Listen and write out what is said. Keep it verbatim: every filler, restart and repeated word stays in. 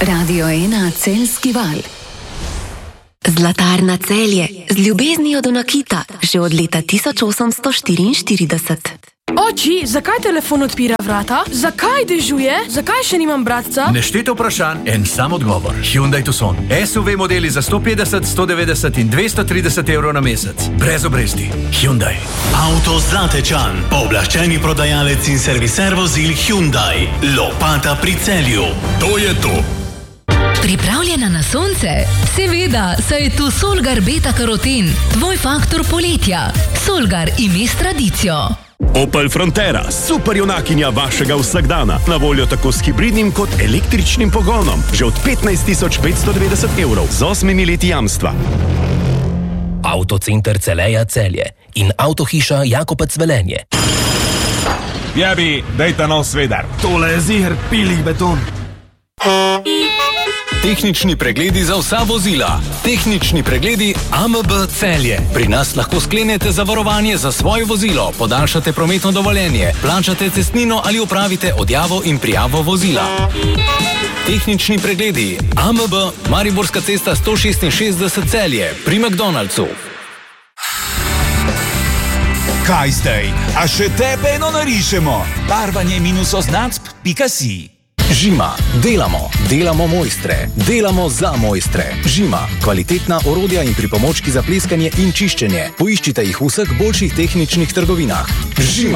Radio ena Celjski val. Zlatarna Celje, z ljubeznijo do nakita, že od leta tisoč osemsto štiriinštirideset. Oči, zakaj telefon odpira vrata? Zakaj dežuje? Zakaj še nimam bratca? Nešteto vprašanj, en sam odgovor. Hyundai Tucson. S U V modeli za sto petdeset, sto devetdeset in dvesto trideset evrov na mesec. Brez obresti. Hyundai. Avto Zlatečan. Pooblaščeni prodajalec in serviser vozil Hyundai. Lopata pri Celju. To je to. Pripravljena na sonce? Seveda, saj je tu Solgar Beta Karoten, tvoj faktor poletja. Solgar, ime s tradicijo. Opel Frontera, super junakinja vašega vsakdana. Na voljo tako s hibridnim kot električnim pogonom. Že od petnajst tisoč petsto devetdeset evrov z osmimi leti jamstva. Avtocenter Celeja Celje in Avtohiša Jakopec Velenje. Jabi, dejta nov svedar. Tole je ziher pilih beton. Tehnični pregledi za vsa vozila. Tehnični pregledi A M B Celje. Pri nas lahko sklenete zavarovanje za svoje vozilo, podaljšate prometno dovoljenje, plačate cestnino ali opravite odjavo in prijavo vozila. Tehnični pregledi A M B Mariborska cesta sto šestinšestdeset Celje pri McDonald'su. Kaj zdaj? A še tebe eno narišemo? Barvanje minus oznacb pika si. Žima. Delamo. Delamo mojstre. Delamo za mojstre. Žima. Kvalitetna orodja in pripomočki za pleskanje in čiščenje. Poiščite jih v vseh boljših tehničnih trgovinah. Žima.